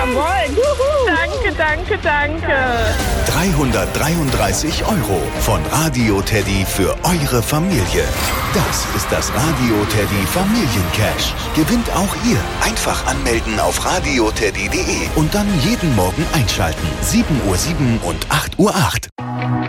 Jawohl. Danke, danke, danke. 333 € von Radio Teddy für eure Familie. Das ist das Radio Teddy Familiencash. Gewinnt auch ihr. Einfach anmelden auf radioteddy.de und dann jeden Morgen einschalten. 7:07 und 8:08 Uhr.